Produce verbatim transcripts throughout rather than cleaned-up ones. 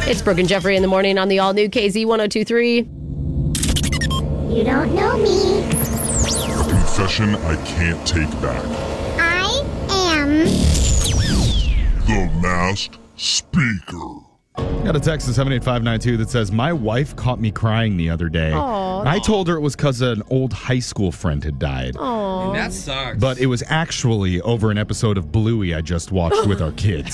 It's Brooke and Jeffrey in the morning on the all-new K Z one oh two point three. You don't know me. Confession I can't take back. I am The Masked Speaker. Got a text to seven eight five nine two that says, my wife caught me crying the other day. Aww. I told her it was because an old high school friend had died. Aww. That sucks. But it was actually over an episode of Bluey I just watched with our kids.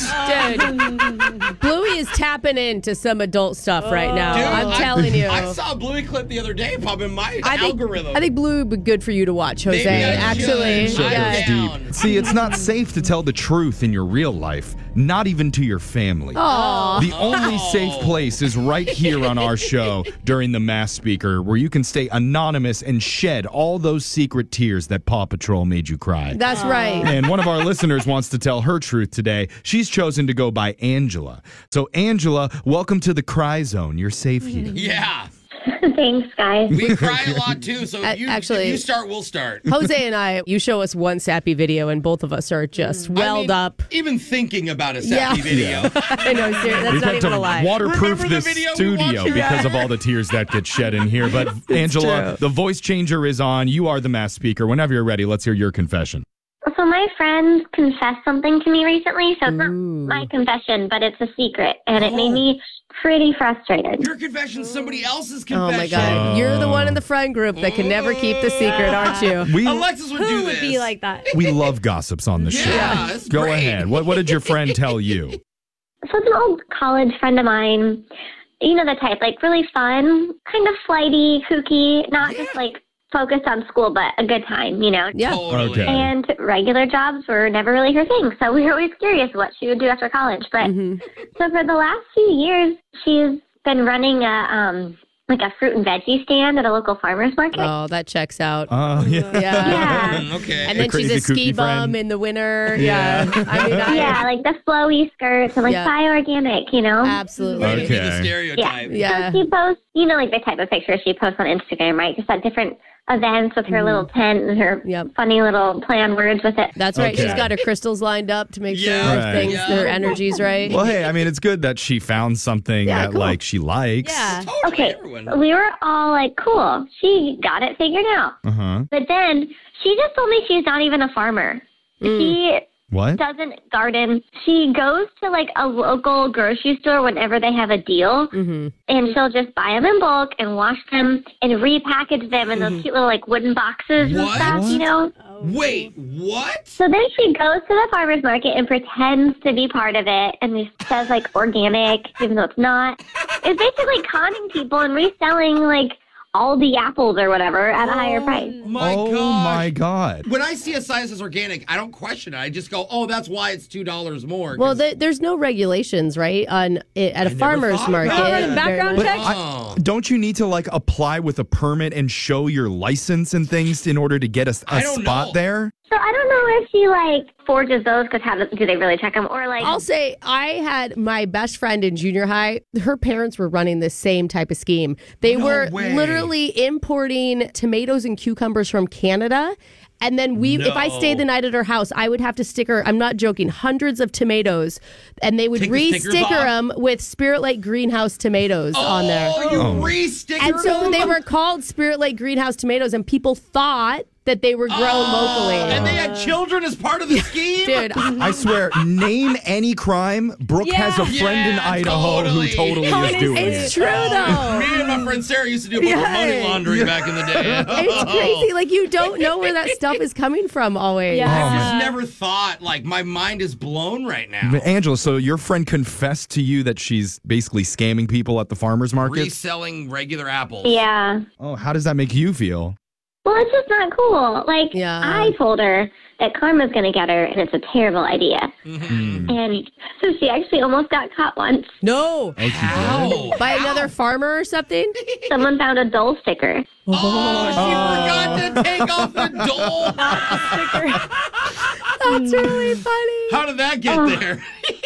Dude, Bluey is tapping into some adult stuff right now. Dude, I'm I- telling you. I saw a Bluey clip the other day pop in my I think, algorithm. I think Bluey would be good for you to watch, Jose. Maybe I Actually, should. yeah. I'm down. See, it's not safe to tell the truth in your real life, not even to your family. Aw. The only safe place is right here on our show during the Masked Speaker, where you can stay anonymous and shed all those secret tears that Paw Patrol made you cry. That's right. And one of our listeners wants to tell her truth today. She's chosen to go by Angela. So, Angela, welcome to the Cry Zone. You're safe here. Yeah. Thanks, guys. We cry a lot too, so A- if you, actually- if you start, we'll start. Jose and I, you show us one sappy video, and both of us are just welled I mean, up. Even thinking about a sappy Yeah. video. I know, seriously, that's We've not had even a to lie. waterproof Remember the this video we studio watched? because of all the tears that get shed in here. But Angela, true. the voice changer is on. You are the Masked Speaker. Whenever you're ready, let's hear your confession. So my friend confessed something to me recently, so it's not my confession, but it's a secret, and it made me pretty frustrated. Your confession's somebody else's Oh confession. my God. You're the one in the friend group that can never keep the secret, aren't you? We Alexis would do Who this. would be like that? we love gossips on the show. Yeah, it's Go great. ahead. What what did your friend tell you? So it's an old college friend of mine, you know the type, like really fun, kind of flighty, kooky, not just like focused on school, but a good time, you know? Yeah. Totally. Okay. And regular jobs were never really her thing, so we were always curious what she would do after college. But so for the last few years, she's been running a um like a fruit and veggie stand at a local farmer's market. Oh, that checks out. Oh, yeah. Yeah. Yeah. Mm, okay. And then she's crazy a ski kooky bum friend. in the winter. Yeah. I mean, I, Yeah, like the flowy skirts and like Yeah. buy organic, you know? absolutely. Way to be the Okay. stereotype. Yeah. So she posts, you know, like the type of pictures she posts on Instagram, right? Just at different events with her little tent and her Yep. funny little plan words with it. That's right. Okay. She's got her crystals lined up to make sure Yeah. Right. things, Yeah. her energy's right. Well, hey, I mean, it's good that she found something Yeah, that, cool. like, she likes. Yeah. Totally. Okay, Everyone. we were all like, cool, she got it figured out. Uh-huh. But then she just told me she's not even a farmer. She What? doesn't garden. She goes to like a local grocery store whenever they have a deal, Mm-hmm. and she'll just buy them in bulk and wash them and repackage them in those cute little like wooden boxes and What? stuff, you know? Wait, what? So then she goes to the farmer's market and pretends to be part of it and just says like organic, even though it's not. It's basically conning people and reselling like all the apples or whatever at a higher price. My oh, gosh. my God. When I see a sign that says organic, I don't question it. I just go, oh, that's why it's two dollars more. 'cause- Well, th- there's no regulations, right, on it, at a never farmer's thought market. about it. Very Background much. check? Oh. Don't you need to, like, apply with a permit and show your license and things in order to get a, I a don't spot know. there? So I don't know if she like forges those because how do, do they really check them or like I'll say I had my best friend in junior high. Her parents were running the same type of scheme. They No were way. literally importing tomatoes and cucumbers from Canada. And then we, if I No. stayed the night at her house, I would have to sticker, I'm not joking, hundreds of tomatoes. And they would Take the stickers re-sticker off? them with Spirit Lake Greenhouse tomatoes on there. Oh, you Oh. re-stickered And so them? they were called Spirit Lake Greenhouse tomatoes, and people thought that they were grown locally. And they had children as part of the scheme? Dude, I swear, name any crime. Brooke has a Yeah. friend in Yeah, Idaho totally. who totally is Honestly. doing it's it. true though. Me and my friend Sarah used to do a bunch of money Yeah. laundering back in the day. It's crazy. Like, you don't know where that stuff is coming from always. Yeah. I just Uh, never thought, like, my mind is blown right now. But Angela, so your friend confessed to you that she's basically scamming people at the farmer's market? Reselling regular apples. yeah. Oh, how does that make you feel? Well, it's just not cool. Like Yeah. I told her that karma's gonna get her, and it's a terrible idea. Mm-hmm. And so she actually almost got caught once. No. How? By How? another farmer or something? Someone found a Dole sticker. Oh, she forgot to take off the dole. That's really funny. How did that get Oh. there?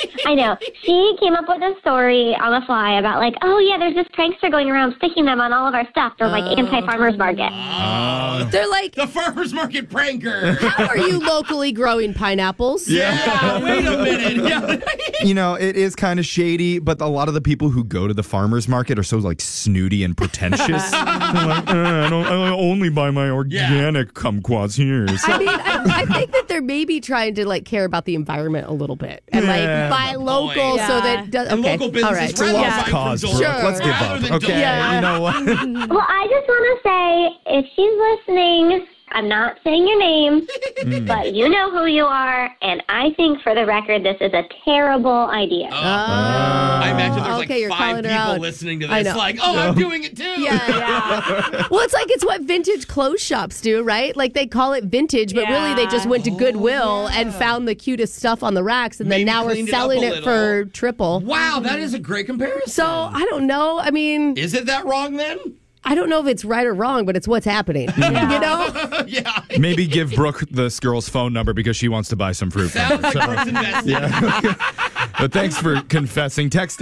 I know. She came up with a story on the fly about like, oh yeah, there's this prankster going around sticking them on all of our stuff for like anti-farmers market. Oh. They're like, The farmer's market pranker. how are you locally growing pineapples? Yeah, wait a minute. Yeah. You know, it is kind of shady, but a lot of the people who go to the farmer's market are so like snooty and pretentious. They're like, uh, I, don't, I only buy my organic kumquats here. So- I mean, I, I think that they're maybe trying to like care about the environment a little bit and Yeah. like buy local Yeah. so that does, And okay. local businesses all right. It's a rather lost than buying cause, from Brooke. Dole. Sure. Let's give Rather up. than Okay, Dole. Yeah. you know what? Well, I just want to say, if she's listening, I'm not saying your name, but you know who you are, and I think, for the record, this is a terrible idea. Oh. I imagine there's okay, you're like five calling her people out. listening to I this know. like, oh, I'm doing it too. Yeah, yeah. Well, it's like it's what vintage clothes shops do, right? Like they call it vintage, but really they just went to Goodwill and found the cutest stuff on the racks, and Maybe then now we're cleaned it up selling a it little. for triple. Wow, that is a great comparison. So I don't know. I mean, Is it that wrong then? I don't know if it's right or wrong, but it's what's happening. You know? Yeah. Maybe give Brooke this girl's phone number because she wants to buy some fruit. from Sounds her. like Brooke's invested. But thanks for confessing. Text